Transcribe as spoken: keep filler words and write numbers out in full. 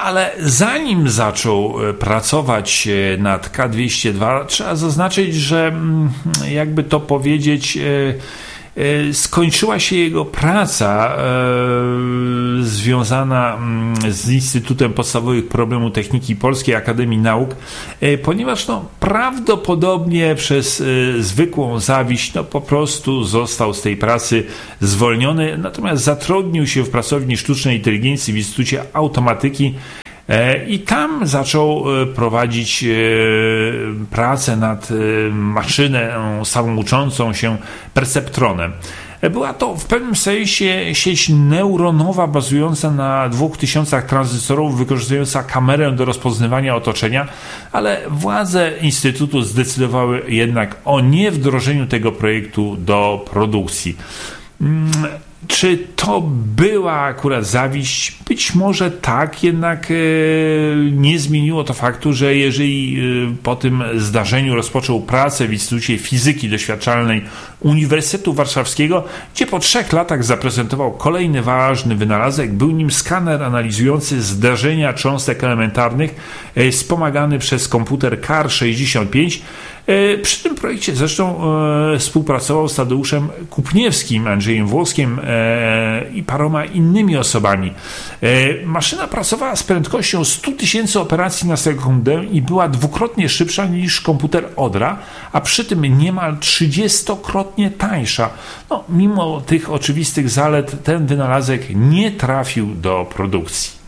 ale zanim zaczął pracować nad K dwieście dwa, trzeba zaznaczyć, że jakby to powiedzieć, skończyła się jego praca e, związana z Instytutem Podstawowych Problemów Techniki Polskiej Akademii Nauk, e, ponieważ no, prawdopodobnie przez e, zwykłą zawiść no, po prostu został z tej pracy zwolniony, natomiast zatrudnił się w pracowni sztucznej inteligencji w Instytucie Automatyki i tam zaczął prowadzić pracę nad maszyną samouczącą się perceptronem. Była to w pewnym sensie sieć neuronowa bazująca na dwóch tysiącach tranzystorów, wykorzystująca kamerę do rozpoznawania otoczenia, ale władze Instytutu zdecydowały jednak o niewdrożeniu tego projektu do produkcji. Czy to była akurat zawiść? Być może tak, jednak e, nie zmieniło to faktu, że jeżeli e, po tym zdarzeniu rozpoczął pracę w Instytucie Fizyki Doświadczalnej Uniwersytetu Warszawskiego, gdzie po trzech latach zaprezentował kolejny ważny wynalazek, był nim skaner analizujący zdarzenia cząstek elementarnych e, wspomagany przez komputer K A R sześćdziesiąt pięć. Przy tym projekcie zresztą e, współpracował z Tadeuszem Kupniewskim, Andrzejem Włoskiem e, i paroma innymi osobami. E, maszyna pracowała z prędkością sto tysięcy operacji na sekundę i była dwukrotnie szybsza niż komputer Odra, a przy tym niemal trzydziestokrotnie tańsza. No, mimo tych oczywistych zalet ten wynalazek nie trafił do produkcji.